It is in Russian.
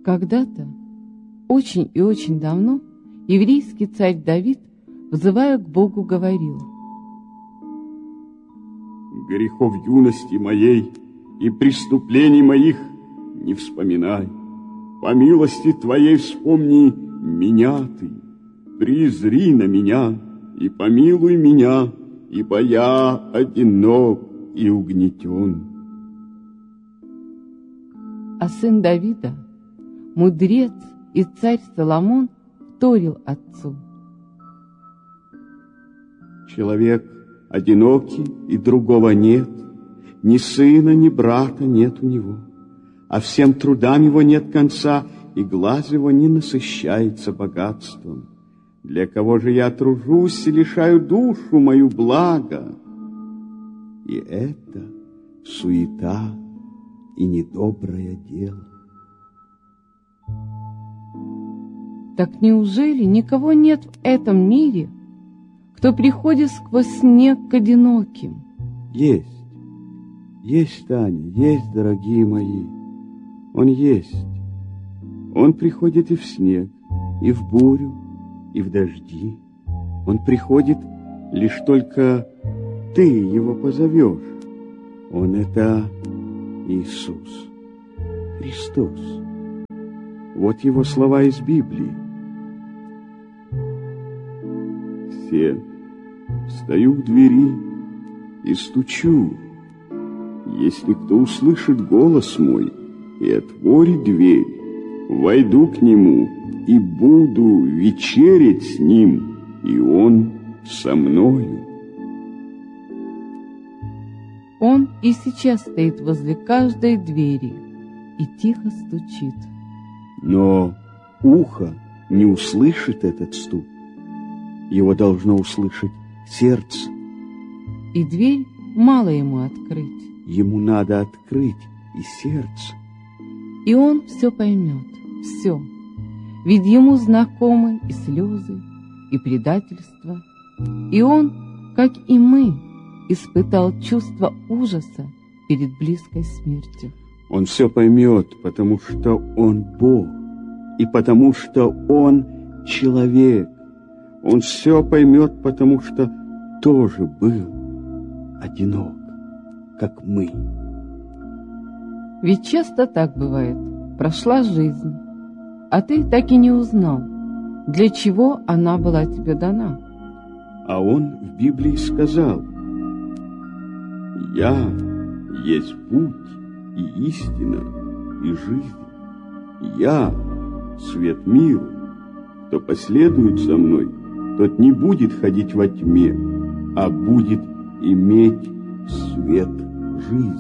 Когда-то, очень и очень давно, еврейский царь Давид, взывая к Богу, говорил: «Грехов юности моей и преступлений моих не вспоминай. По милости Твоей вспомни меня Ты, презри на меня и помилуй меня, ибо я одинок и угнетен». А сын Давида, мудрец и царь Соломон, вторил отцу: «Человек одинокий, и другого нет, ни сына, ни брата нет у него, а всем трудам его нет конца, и глаз его не насыщается богатством. Для кого же я тружусь и лишаю душу мою блага? И это суета и недоброе дело». Так неужели никого нет в этом мире, кто приходит сквозь снег к одиноким? Есть, Таня, есть, дорогие мои, он есть. Он приходит и в снег, и в бурю, и в дожди. Он приходит, лишь только ты его позовешь. Он — это Иисус, Христос. Вот его слова из Библии. «Все, стою в двери и стучу. Если кто услышит голос мой и отворит дверь, войду к нему и буду вечерять с ним, и он со мною». Он и сейчас стоит возле каждой двери и тихо стучит. Но ухо не услышит этот стук. Его должно услышать сердце. И дверь мало ему открыть. Ему надо открыть и сердце. И он все поймет, все. Ведь ему знакомы и слезы, и предательство. И он, как и мы, испытал чувство ужаса перед близкой смертью. Он все поймет, потому что он Бог, и потому что он человек. Он все поймет, потому что тоже был одинок, как мы. Ведь часто так бывает. Прошла жизнь, а ты так и не узнал, для чего она была тебе дана. А он в Библии сказал: «Я есть путь и истина и жизнь. Я свет миру. Кто последует за мной, тот не будет ходить во тьме, а будет иметь свет жизни».